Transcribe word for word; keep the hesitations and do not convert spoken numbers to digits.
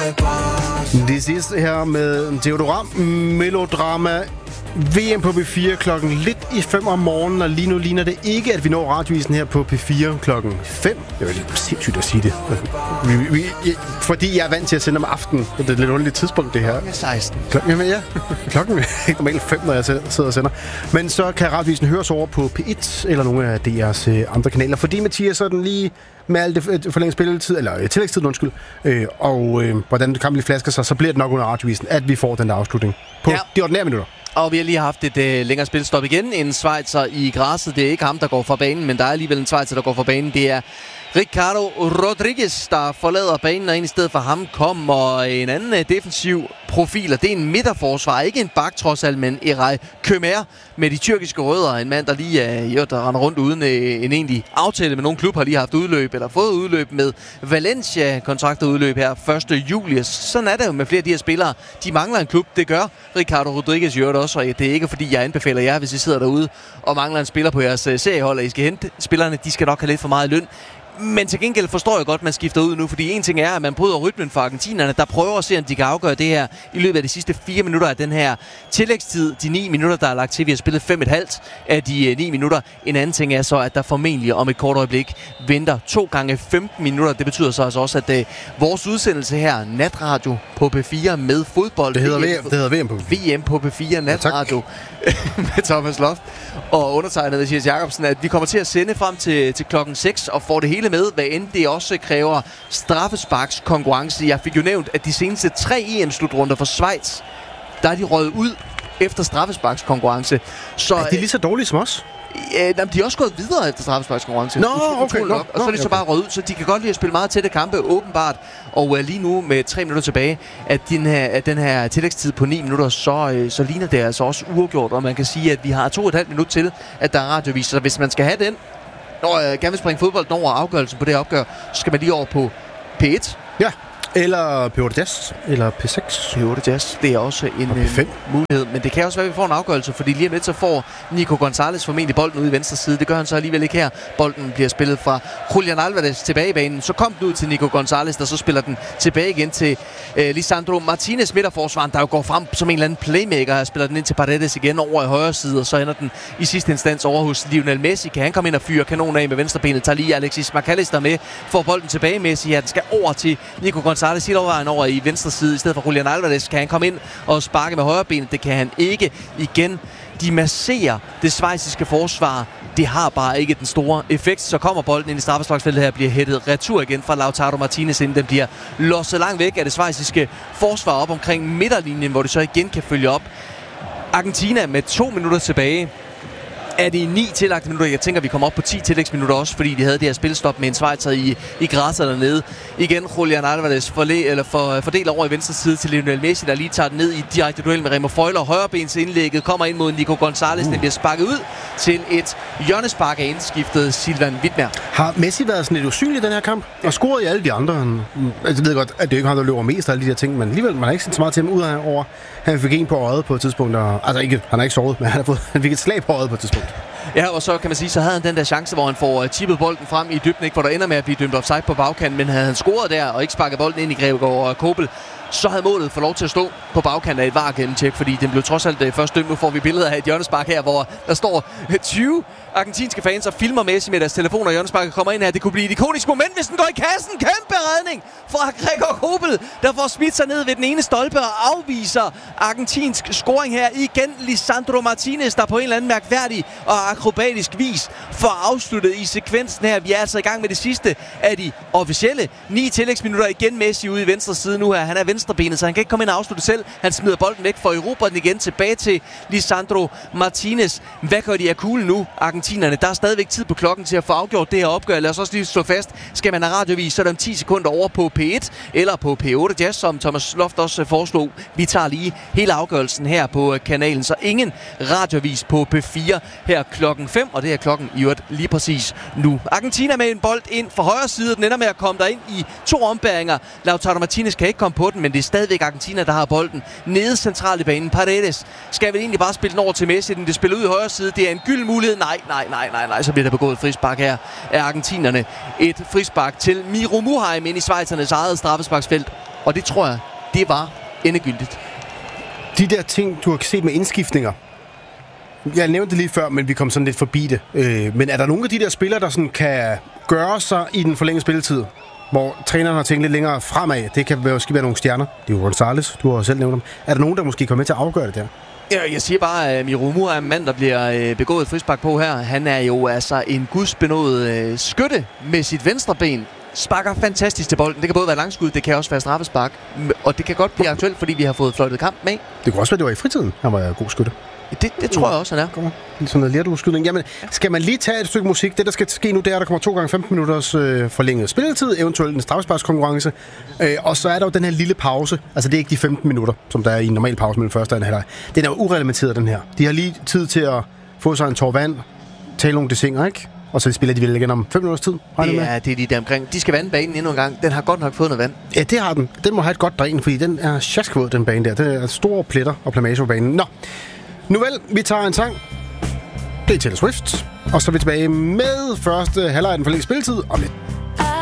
Det sidste her med Deodoram Melodrama. V M på P fire klokken lidt i fem om morgenen, og lige nu ligner det ikke, at vi når radioisen her på P fire klokken fem. Jeg vil lidt sindssygt at sige det. Vi, vi, vi, fordi jeg er vant til at sende om aftenen. Det er et lidt underligt tidspunkt, det her. Klokken er seksten. Klokken, jamen ja, klokken er ikke normalt fem, når jeg sidder og sender. Men så kan radioisen høres over på P et eller nogle af D R's andre kanaler. Fordi, Mathias, så er den lige med alt det forlænget spilletid, eller tillægstid, undskyld, øh, og øh, hvordan kampen lige flasker sig, så bliver det nok under radioisen, at vi får den der afslutning på ja. de ordinære minutter. Og vi har lige haft et øh, længere spilstop igen. En schweizer i græsset. Det er ikke ham, der går fra banen, men der er alligevel en schweizer, der går fra banen. Det er Ricardo Rodriguez, der forlader banen, og ind i stedet for ham kommer en anden øh, defensiv profil. Og det er en midterforsvar, ikke en bak trods alt, men Eray Kömer med de tyrkiske rødder. En mand, der lige øh, jo, der render rundt uden øh, en egentlig aftale med nogen klub, har lige haft udløb, eller fået udløb med Valencia. Kontrakter udløb her første juli. Sådan er det jo med flere af de her spillere. De mangler en klub. Det gør Ricardo Rodriguez jo også, og det er ikke fordi, jeg anbefaler jer, hvis I sidder derude og mangler en spiller på jeres øh, seriehold, og I skal hente spillerne. De skal nok have lidt for meget løn. Men til gengæld forstår jeg godt, at man skifter ud nu, fordi en ting er, at man bryder rytmen for argentinerne, der prøver at se, om de kan afgøre det her i løbet af de sidste fire minutter af den her tillægstid. De ni minutter, der er lagt til. Vi har spillet fem og et halvt af de ni minutter. En anden ting er så, at der formentlig om et kort øjeblik venter to gange femten minutter. Det betyder så altså også, at uh, vores udsendelse her, natradio på P fire med fodbold. Det hedder, v M, det hedder V M på P fire. V M på P fire, natradio ja, med Thomas Loft og undertegnet Mathias Jacobsen, at vi kommer til at sende frem til, til klokken seks og får det hele med, hvad end det også kræver straffesparkskonkurrence. Jeg fik jo nævnt, at de seneste tre E M-slutrunder for Schweiz, der er de røget ud efter straffesparkskonkurrence. Så, er det lige så dårligt som os? Ja, de er også gået videre efter straffesparkskonkurrence. Nå, okay. Nå, og så er de så okay. bare røget ud, så de kan godt lide at spille meget tætte kampe, åbenbart. Og uh, lige nu med tre minutter tilbage, at den her, at den her tillægstid på ni minutter, så, uh, så ligner det altså også uafgjort. Og man kan sige, at vi har to og et halvt minut til, at der er radiovis. Så hvis man skal have den, når jeg gerne vil springe fodbold over afgørelsen på det opgør, så skal man lige over på P et. Ja, eller P otte Jazz, eller P seks. P otte Jazz, det er også en øh, mulighed. Men det kan også være, at vi får en afgørelse, fordi lige om lidt så får Nico Gonzalez formentlig bolden ude i venstre side. Det gør han så alligevel ikke her. Bolden bliver spillet fra Julian Alvarez tilbage i banen. Så kom den ud til Nico Gonzalez, der så spiller den tilbage igen til øh, Lisandro Martinez, midterforsvaren, der jo går frem som en eller anden playmaker og spiller den ind til Paredes igen over i højre side, og så ender den i sidste instans over hos Lionel Messi. Kan han komme ind og fyre kanonen af med venstrebenet? Tager lige Alexis McAllister med, får bolden tilbage. Messi, ja, den skal over til Nico Gonzalez, helt overvejen over i venstre side, i stedet for Julian Alvarez. Kan han komme ind og sparke med højre benet? Det kan han ikke. Igen, de masserer det schweiziske forsvar. Det har bare ikke den store effekt. Så kommer bolden ind i straffesparksfeltet her, bliver hættet retur igen fra Lautaro Martinez, inden den bliver losset langt væk af det schweiziske forsvar op omkring midterlinjen, hvor det så igen kan følge op. Argentina med to minutter tilbage. Er det ni tillagte minutter? Jeg tænker, vi kommer op på ti tillægsminutter også, fordi de havde det her spilstop med en schweizer i, i græsset dernede. Igen Julian Alvarez forle, eller for, fordeler over i venstre side til Lionel Messi, der lige tager den ned i direkte duel med Remo Freuler. Højrebens indlægget kommer ind mod Nico Gonzalez. Uh. Den bliver sparket ud til et hjørnespark af indskiftet Silvan Wittmer. Har Messi været sådan lidt usynlig i den her kamp? Og scoret i alle de andre? Altså, jeg ved godt, at det ikke er ham, der løber mest af alle de her ting, men alligevel, man har ikke set så meget til ham ud af over. Han fik en på øjet på et tidspunkt. Og, altså ikke, han har ikke sovet, men han har fået han fik et slag på øjet på et tidspunkt. Ja, og så kan man sige, så havde han den der chance, hvor han får tippet bolden frem i dybden, ikke, hvor der ender med at blive dømt offside på bagkanten, men havde han scoret der og ikke sparket bolden ind i Grevgaard og Kobel, så havde målet fået lov til at stå på bagkanten af et V A R-gennemtjek, fordi den blev trods alt først dømt. Nu får vi billeder af et hjørnespark her, hvor der står tyve argentinske fans og filmer Messi med deres telefoner, og hjørnesparket kommer ind her. Det kunne blive et ikonisk moment, hvis den går i kassen. Kæmpe redning fra Gregor Kobel, der får smidt sig ned ved den ene stolpe og afviser argentinsk scoring her. Igen Lisandro Martinez, der på en eller anden mærkværdig og akrobatisk vis får afsluttet i sekvensen her. Vi er altså i gang med det sidste af de officielle ni tillægsminutter. Igen Messi ude i venstre side nu her. Han er venstrebenet, så han kan ikke komme ind og afslutte selv. Han smider bolden væk for Europa den igen tilbage til Lisandro Martinez. Hvad gør de af kuglen nu, argentinerne? Der er stadigvæk tid på klokken til at få afgjort det her opgør. Lad os også lige slå fast. Skal man have radiovis, så er der om ti sekunder over på P et eller på P otte Jazz, som Thomas Loft også foreslog. Vi tager lige hele afgørelsen her på kanalen, så ingen radiovis på P fire her klokken fem, og det er klokken i øvrigt lige præcis nu. Argentina med en bold ind fra højre side. Den ender med at komme derind i to ombæringer. Lautaro Martinez kan ikke komme på den, men det er stadigvæk Argentina, der har bolden nede centralt i banen. Paredes skal vel egentlig bare spille den over til Messi. Den det spiller ud i højre side. Det er en gylden mulighed. Nej, nej, nej, nej, nej. Så bliver der begået et frispark her af argentinerne. Et frispark til Miro Muheim ind i schweizernes eget straffesparksfelt. Og det tror jeg, det var endegyldigt. De der ting, du har set med indskiftninger. Jeg nævnte det lige før, men vi kom sådan lidt forbi det. Øh, men er der nogle af de der spillere, der sådan kan gøre sig i den forlængede spilletid? Hvor træneren har tænkt lidt længere fremad. Det kan måske være nogle stjerner. Det er jo González, du har selv nævnt dem. Er der nogen, der måske kommer med til at afgøre det der? Ja, jeg siger bare, at Miromu er en mand, der bliver begået et frispark på her. Han er jo altså en gudsbenået skytte med sit venstre ben. Sparker fantastisk til bolden. Det kan både være langskud, det kan også være straffespark. Og det kan godt blive aktuelt, fordi vi har fået fløjtet kamp med. Det kunne også være, det var i fritiden. Han var god skytte. Det, det tror jeg også, han er. Kommer. Sådan noget lærdueskydning. Jamen, skal man lige tage et stykke musik? Det, der skal ske nu, det er, at der kommer to gange femten minutters øh, forlænget spilletid, eventuelt en straffesparkskonkurrence. Øh, og så er der jo den her lille pause. Altså, det er ikke de femten minutter, som der er i en normal pause mellem første og anden halvleg. Den er jo ureglementeret, den her. De har lige tid til at få sig en tår vand, tale nogle desinger, ikke? Og så spiller de vel igen om fem minutters tid. Det er, det er de der omkring. De skal vande banen endnu en gang. Den har godt nok fået noget vand. Ja, det har den. Den må have et godt dræn, fordi den er sjaskvåd, den bane der. Den er store pletter og plamage på banen. Nå. Nu vel, vi tager en sang. Det er Taylor Swift. Og så er vi tilbage med første halvleg af den forlængede spilletid om lidt.